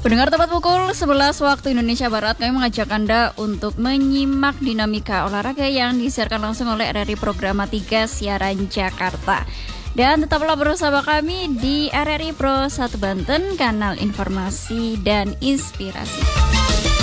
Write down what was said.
Pendengar, tepat pukul 11 waktu Indonesia Barat, kami mengajak Anda untuk menyimak dinamika olahraga yang disiarkan langsung oleh RRI Programa 3 Siaran Jakarta. Dan tetaplah bersama kami di RRI Pro 1 Banten, kanal informasi dan inspirasi.